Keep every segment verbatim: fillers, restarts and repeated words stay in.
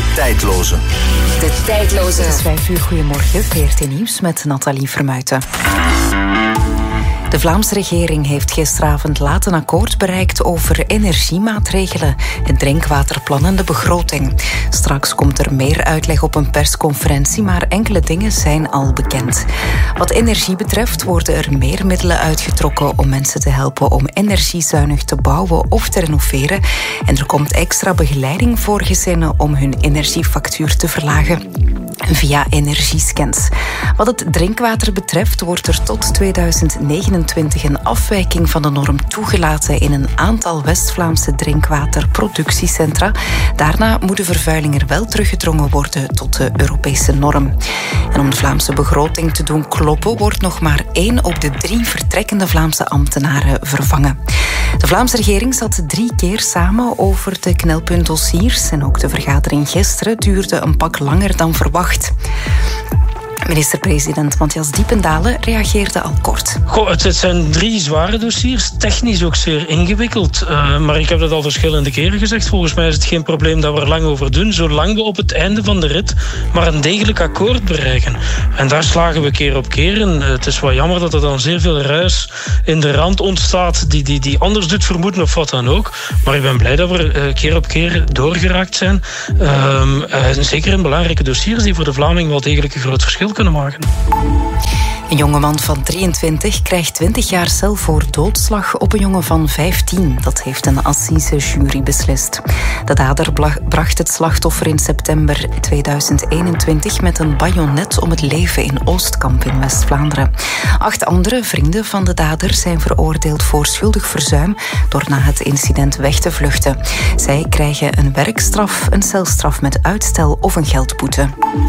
Tijdloze. De Tijdloze. Het is vijf uur, goedemorgen. V R T Nieuws met Nathalie Vermuijten. De Vlaamse regering heeft gisteravond laat een akkoord bereikt over energiemaatregelen, het drinkwaterplan en de begroting. Straks komt er meer uitleg op een persconferentie, maar enkele dingen zijn al bekend. Wat energie betreft worden er meer middelen uitgetrokken om mensen te helpen om energiezuinig te bouwen of te renoveren. En er komt extra begeleiding voor gezinnen om hun energiefactuur te verlagen via energiescans. Wat het drinkwater betreft wordt er tot tweeduizend negenentwintig een afwijking van de norm toegelaten in een aantal West-Vlaamse drinkwaterproductiecentra. Daarna moet de vervuiling er wel teruggedrongen worden tot de Europese norm. En om de Vlaamse begroting te doen kloppen, wordt nog maar één op de drie vertrekkende Vlaamse ambtenaren vervangen. De Vlaamse regering zat drie keer samen over de knelpuntdossiers en ook de vergadering gisteren duurde een pak langer dan verwacht. Minister-president Matthias Diependalen reageerde al kort. Goh, het, het zijn drie zware dossiers, technisch ook zeer ingewikkeld. Uh, maar ik heb dat al verschillende keren gezegd. Volgens mij is het geen probleem dat we er lang over doen, zolang we op het einde van de rit maar een degelijk akkoord bereiken. En daar slagen we keer op keer. En uh, het is wel jammer dat er dan zeer veel ruis in de rand ontstaat die, die, die anders doet vermoeden of wat dan ook. Maar ik ben blij dat we uh, keer op keer doorgeraakt zijn. Uh, uh, zeker in belangrijke dossiers die voor de Vlaming wel degelijk een groot verschil kunnen maken. Een jongeman van drieëntwintig krijgt twintig jaar cel voor doodslag op een jongen van vijftien. Dat heeft een assisejury beslist. De dader bracht het slachtoffer in september tweeduizend eenentwintig met een bajonet om het leven in Oostkamp in West-Vlaanderen. Acht andere vrienden van de dader zijn veroordeeld voor schuldig verzuim door na het incident weg te vluchten. Zij krijgen een werkstraf, een celstraf met uitstel of een geldboete.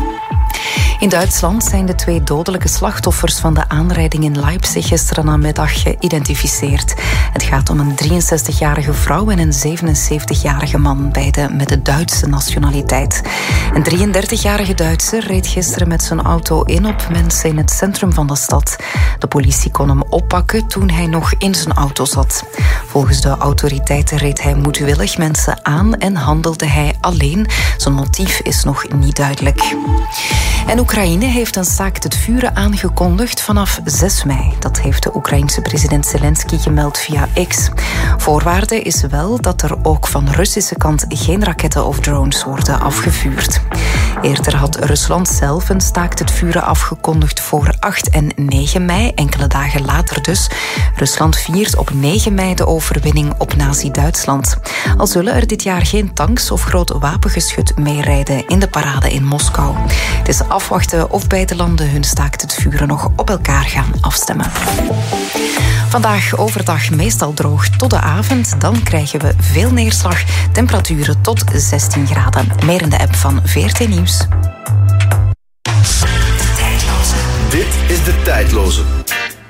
In Duitsland zijn de twee dodelijke slachtoffers van de aanrijding in Leipzig gisteren namiddag geïdentificeerd. Het gaat om een drieënzestigjarige vrouw en een zevenenzeventigjarige man, beide met de Duitse nationaliteit. Een drieëndertigjarige Duitser reed gisteren met zijn auto in op mensen in het centrum van de stad. De politie kon hem oppakken toen hij nog in zijn auto zat. Volgens de autoriteiten reed hij moedwillig mensen aan en handelde hij alleen. Zijn motief is nog niet duidelijk. En Oekraïne heeft een staakt het vuren aangekondigd vanaf zes mei. Dat heeft de Oekraïense president Zelensky gemeld via X. Voorwaarde is wel dat er ook van Russische kant geen raketten of drones worden afgevuurd. Eerder had Rusland zelf een staakt het vuren afgekondigd voor acht en negen mei, enkele dagen later dus. Rusland viert op negen mei de overwinning op Nazi-Duitsland. Al zullen er dit jaar geen tanks of groot wapengeschut meerijden in de parade in Moskou. Het is afwachten of beide landen hun staakt het vuren nog op elkaar gaan afstemmen. Vandaag overdag meestal droog tot de avond. Dan krijgen we veel neerslag. Temperaturen tot zestien graden. Meer in de app van V R T Nieuws. Dit is De Tijdloze.